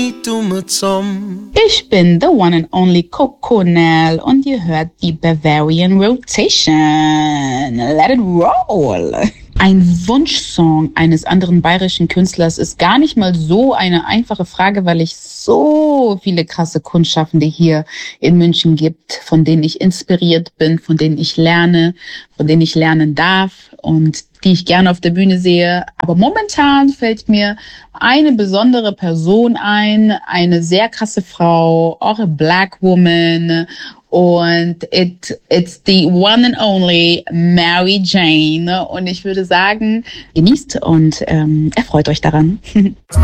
Ich bin the one and only Coco Nell und ihr hört die Bavarian Rotation. Let it roll! Ein Wunschsong eines anderen bayerischen Künstlers ist gar nicht mal so eine einfache Frage, weil ich so viele krasse Kunstschaffende hier in München gibt, von denen ich inspiriert bin, von denen ich lerne, von denen ich lernen darf und die ich gerne auf der Bühne sehe. Aber momentan fällt mir eine besondere Person ein, eine sehr krasse Frau, auch a black woman. Und it's the one and only Mary Jane. Und ich würde sagen, genießt und erfreut euch daran.